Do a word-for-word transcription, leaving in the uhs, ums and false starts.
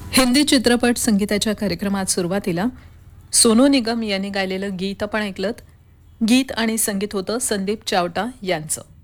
हिंदी चित्रपट संगीताच्या कार्यक्रमात सुरुवातीला सोनू निगम यांनी गायलेलं गीत आपण ऐकलं. गीत आणि संगीत होतं संदीप चावटा यांचं.